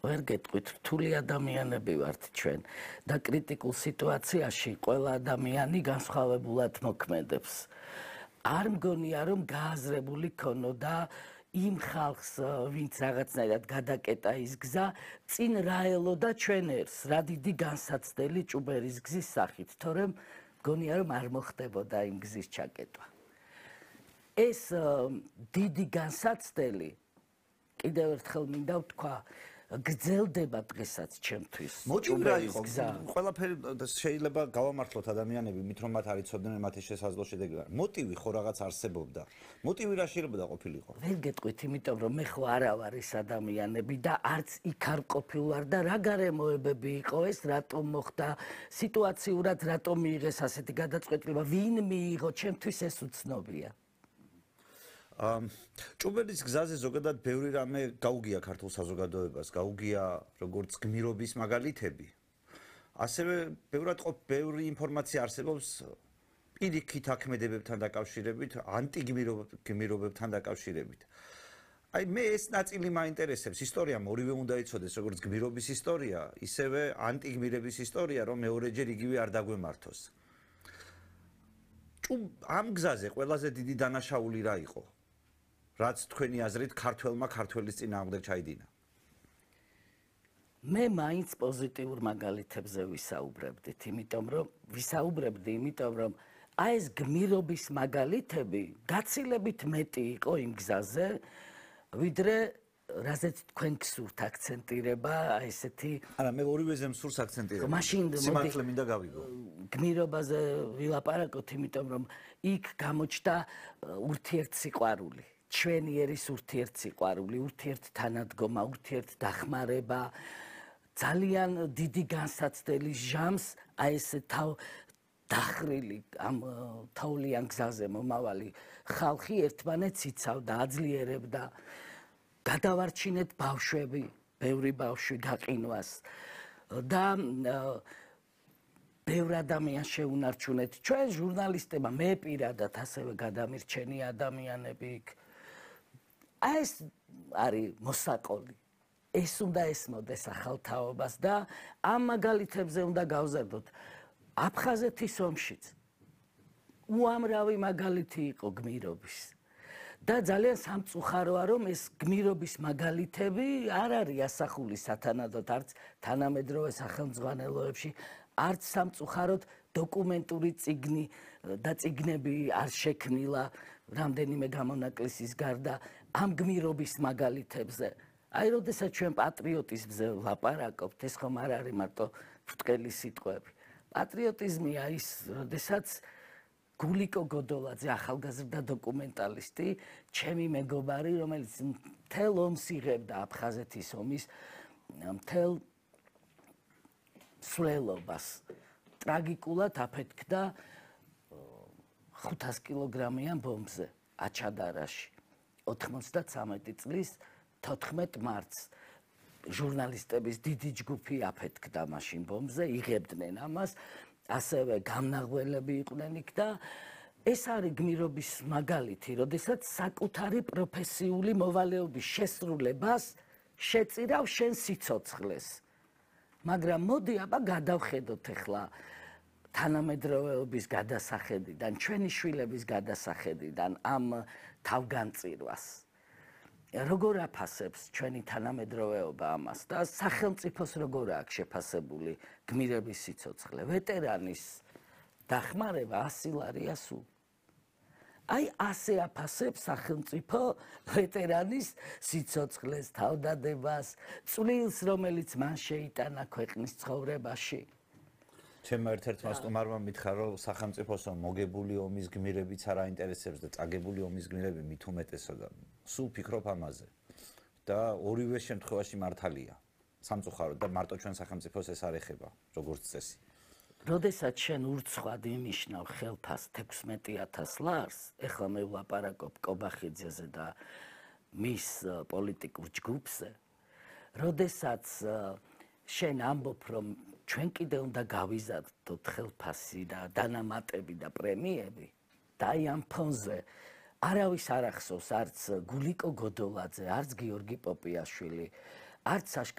ვერ გეტყვით, რთული ადამიანები ვართ ჩვენ და კრიტიკულ სიტუაციაში ყველა ადამიანი განსხვავებულად მოქმედებს. არ მგონია, რომ გააზრებული ქონოდა იმ ხალხს, ვინც რაღაცნაირად გადაკეტა ის გზა, წინ რა ელოდა ჩვენ ერს, რა დიდი განსაცდელი ჭუბერის გზის სახით, თორემ მგონია, რომ არ მოხდებოდა იმ გზის ჩაკეტვა. ეს დიდი განსაცდელი, კიდევ ერთხელ მინდა ვთქვა, გრძელდება დღესაც ჩემთვის. მოტივი რა იყო? ყველაფერი შეიძლება გავამართლოთ ადამიანები, მით რომ მათ არ იცოდნენ მათი შესაძლო შედეგი. მოტივი ხო რაღაც არსებობდა. მოტივი რა შეიძლება ყოფილიყო? ვერ გეტყვით, იმიტომ რომ მე ხო არა ვარ ეს ადამიანები და არც იქ არ ყოფილვარ და რა გარემოებები იყო ეს, რატომ მოხდა, სიტუაციურად რატომ მიიღეს ასეთი გადაწყვეტილება, ვინ მიიღო, ჩემთვის ეს უცნობია. ჭუბერის გზაზე ზოგადად ბევრი რამე გაუგია ქართულ საზოგადოებას, გაუგია როგორც გმირობის მაგალითები. ასევე ბევრი ინფორმაცია არსებობს პირიქით აქმედებებთან დაკავშირებით, ანტიგმირობებთან დაკავშირებით. აი მე ეს ნაწილი მაინტერესებს, ისტორიამ ორივე უნდა იცოდეს, როგორც გმირობის ისტორია, ისევე ანტიგმირების ისტორია, რომ მეორეჯერ იგივე არ დაგვემართოს. ამ გზაზე ყველაზე დიდი დანაშაული რა იყო? რაც თქვენი აზრით ქართველმა ქართველის წინააღმდეგ ჩაიდინა. მე მაინც პოზიტიურ მაგალითებზე ვისაუბრებდით, იმიტომ რომ აი ეს გმირობის მაგალითები გაცილებით მეტი იყო იმ გზაზე, ვიდრე რაზეც თქვენ გსურთ აქცენტირება, აი ესეთი. არა, მე ორივეზე მსურს აქცენტირება. მაშინ სიმართლე მინდა გავიგო. გმირობაზე ვილაპარაკოთ, იმიტომ რომ იქ გამოჩნდა ურთიერთსიყვარული. ჩვენი ერის ურთიერთსიყვარული, ურთიერთთანადგომა, ურთიერთდახმარება, ძალიან დიდი განსაცდელი ჟამს აი ეს დახრილი ამ თოვლიან გზაზე მომავალი ხალხი ერთმანეთს იცავდა, აძლიერებდა. გადავარჩინეთ ბავშვები, ბევრი ბავშვი გაყინვას და ბევრ ადამიანს შეუნარჩუნეთ. ჩვენ ჟურნალისტებმა, მე პირადად ასევე გადამირჩენი ადამიანები იქ. აი ეს არის მოსაყოლი. ეს უნდა ესმოდეს ახალთაობას და ამ მაგალითებზე უნდა გავზარდოთ. აფხაზეთის ომშიც უამრავი მაგალითი იყო გმირობის. და ძალიან სამწუხაროა, რომ ეს გმირობის მაგალითები არ არის ასახული სათანადოდ არც თანამედროვე სახელმძღვანელოებში, არც სამწუხაროდ დოკუმენტური წიგნი და წიგნები არ შექმნილა რამდენიმე გამონაკლისის გარდა ამ გმირობის მაგალითებზე. აი, როდესაც ჩვენ პატრიოტიზმზე ვლაპარაკობთ, ეს ხომ არ არის მარტო ბრტყელი სიტყვები. პატრიოტიზმია ის, როდესაც გულიკო გოდოლაძე, ახალგაზრდა დოკუმენტალისტი, ჩემი მეგობარი, რომელიც მთელ ომს იღებდა აფხაზეთის ომის მთელ სვლელობას, ტრაგიკულად აფეთქდა 500 კილოგრამიან ბომბზე აჩადარაში 93 წლის 14 მარტს ჟურნალისტების დიდი ჯგუფი აფეთქდა მაშინ ბომბზე, იღებდნენ ამას, ასევე გამნაღველები იყვნენ იქ და ეს არის გმირობის მაგალითი, როდესაც საკუთარი პროფესიული მოვალეობის შესრულებას შეწირავ შენ სიცოცხლეს. მაგრამ მოდი აბა გადავხედოთ ახლა თანამედროვეობის გადასახედიდან, ჩვენი შვილების გადასახედიდან ამ თავგანწირვას. როგორ აფასებს ჩვენი თანამედროვეობა ამას და სახელმწიფოს როგორ აქვს შეფასებული გმირების სიცოცხლე? ვეტერანის დახმარება 100 ლარია სულ. აი ასე აფასებს სახელმწიფო ვეტერანის სიცოცხლეს, თავდადებას, წვლილს, რომელიც მან შეიტანა ქვეყნის ცხოვრებაში. ჩემმა ერთ-ერთმა სტუმარმა მითხრა, რომ სახელმწიფოს მოგებული ომის გმირებიც არ აინტერესებს და წაგებული ომის გმირები მით უმეტესო და სულ ფიქრობ ამაზე. და ორივე შემთხვევაში მართალია. სამწუხაროდ და მარტო ჩვენ სახელმწიფოს ეს არ ეხება, როგორც წესი. როდესაც შენ ურცხვად ინიშნავ ხელფას 16,000 ლარს, ეხლა მე ვლაპარაკობ კობახიძეზე და მის პოლიტიკურ ჯგუფზე, როდესაც შენ ამბობ, რომ ჩვენ კიდე უნდა გავიზარდოთ ხელფასი და დანამატები და პრემიები და აი ამ ფონზე არავის არ ახსოვს არც გულიკო გოდოლაძე, არც გიორგი პოპიაშვილი, არც